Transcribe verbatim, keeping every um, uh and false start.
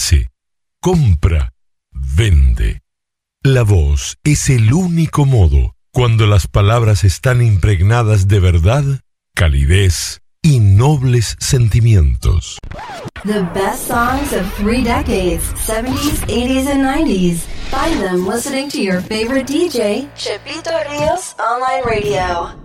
hace, compra, vende. La voz es el único modo cuando las palabras están impregnadas de verdad, calidez y nobles sentimientos. The best songs of three decades, seventies, eighties, and nineties. Find them listening to your favorite D J, Chepito Rios Online Radio.